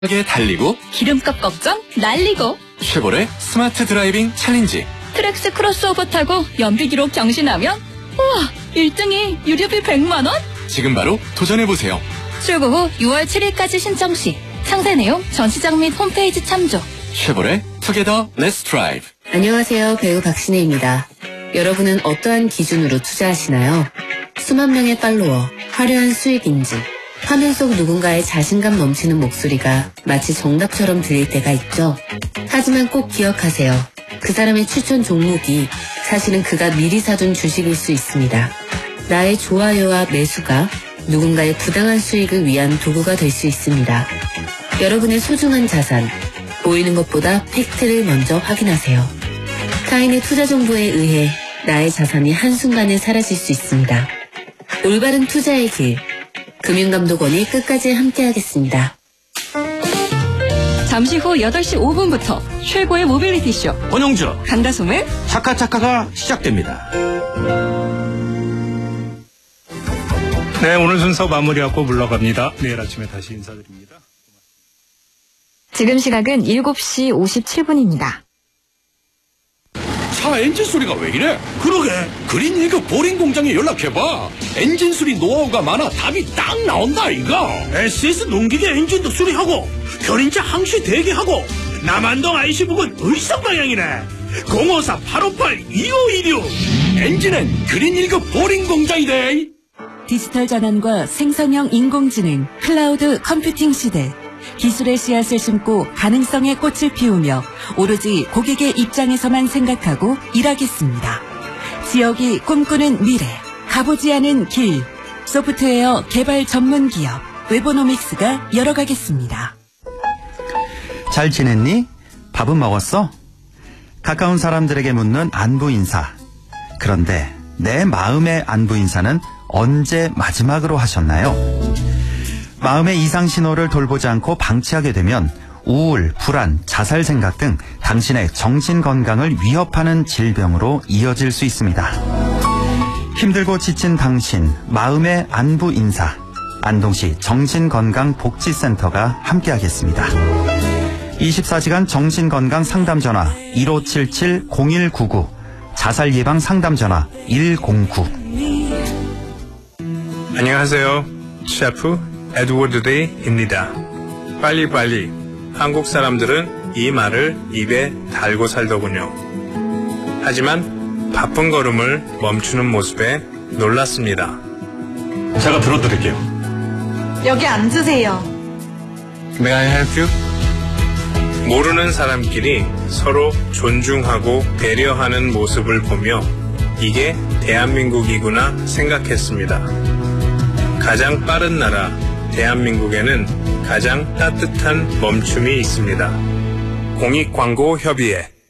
게 달리고 기름값 걱정 날리고 쉐보레 스마트 드라이빙 챌린지 트랙스 크로스오버 타고 연비 기록 경신하면 우와 1등이 유료비 100만 원? 지금 바로 도전해보세요. 출고 후 6월 7일까지 신청 시 상세 내용 전시장 및 홈페이지 참조. 쉐보레 투게더 렛츠 드라이브. 안녕하세요. 배우 박신혜입니다. 여러분은 어떠한 기준으로 투자하시나요? 수만 명의 팔로워, 화려한 수익인지, 화면 속 누군가의 자신감 넘치는 목소리가 마치 정답처럼 들릴 때가 있죠. 하지만 꼭 기억하세요. 그 사람의 추천 종목이 사실은 그가 미리 사둔 주식일 수 있습니다. 나의 좋아요와 매수가 누군가의 부당한 수익을 위한 도구가 될 수 있습니다. 여러분의 소중한 자산, 보이는 것보다 팩트를 먼저 확인하세요. 타인의 투자 정보에 의해 나의 자산이 한순간에 사라질 수 있습니다. 올바른 투자의 길, 금융감독원이 끝까지 함께하겠습니다. 잠시 후 8시 5분부터 최고의 모빌리티 쇼 권용주 강다솜의 차카차카가 시작됩니다. 네, 오늘 순서 마무리하고 물러갑니다. 내일 아침에 다시 인사드립니다. 지금 시각은 7시 57분입니다. 차 엔진 소리가 왜 이래? 그러게 그린 1급 보링 공장에 연락해봐. 엔진 수리 노하우가 많아 답이 딱 나온다 이거. SS 농기계 엔진도 수리하고 견인차 항시 대기하고 남한동 IC 부근 의성 방향이네. 054-858-2516. 엔진은 그린 1급 보링 공장이래. 디지털 전환과 생성형 인공지능, 클라우드 컴퓨팅 시대. 기술의 씨앗을 심고 가능성의 꽃을 피우며 오로지 고객의 입장에서만 생각하고 일하겠습니다. 지역이 꿈꾸는 미래, 가보지 않은 길. 소프트웨어 개발 전문 기업 웨보노믹스가 열어가겠습니다. 잘 지냈니? 밥은 먹었어? 가까운 사람들에게 묻는 안부 인사. 그런데 내 마음의 안부 인사는 언제 마지막으로 하셨나요? 마음의 이상 신호를 돌보지 않고 방치하게 되면 우울, 불안, 자살 생각 등 당신의 정신 건강을 위협하는 질병으로 이어질 수 있습니다. 힘들고 지친 당신, 마음의 안부 인사. 안동시 정신건강복지센터가 함께하겠습니다. 24시간 정신건강 상담 전화 1577-0199, 자살 예방 상담 전화 109. 안녕하세요. 셰프 에드워드 데이입니다. 빨리빨리. 한국 사람들은 이 말을 입에 달고 살더군요. 하지만 바쁜 걸음을 멈추는 모습에 놀랐습니다. 제가 들어드릴게요. 여기 앉으세요. May I help you? 모르는 사람끼리 서로 존중하고 배려하는 모습을 보며 이게 대한민국이구나 생각했습니다. 가장 빠른 나라 대한민국에는 가장 따뜻한 멈춤이 있습니다. 공익광고협의회